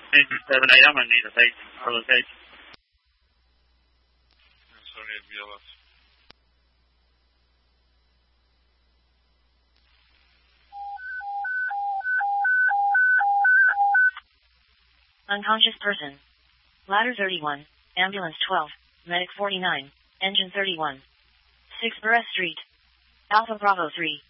Engine 7 AM, I need a base for location. Sorry, BLS. Unconscious person. Ladder 31, ambulance 12, medic 49, engine 31. 6 Barres Street. Alpha Bravo 3.